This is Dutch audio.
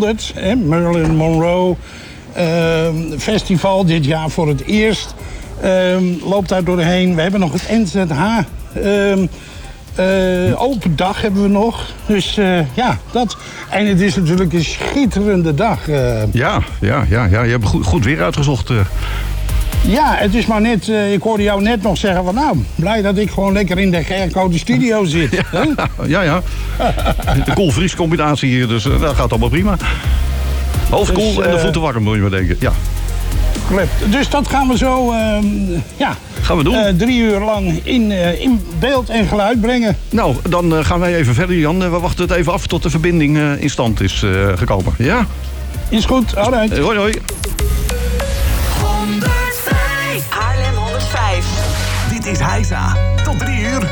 100, hè, Marilyn Monroe festival. Dit jaar voor het eerst. Loopt daar doorheen. We hebben nog het NZH. Open dag hebben we nog. Dus ja, dat. En het is natuurlijk een schitterende dag. Ja. Je hebt goed weer uitgezocht. Ja, het is maar net... ik hoorde jou net nog zeggen van... Nou, blij dat ik gewoon lekker in de Gerkoude studio zit. Ja. De koel-vries combinatie hier, dus dat gaat allemaal prima. Hoofd koel en de voeten warm, moet je maar denken. Ja. Klopt. Dus dat gaan we zo... gaan we doen. 3 uur lang in beeld en geluid brengen. Nou, dan gaan wij even verder, Jan. We wachten het even af tot de verbinding in stand is gekomen. Ja? Is goed, alright. Hoi. 105. Haarlem 105. Dit is Heisa. Tot 3 uur.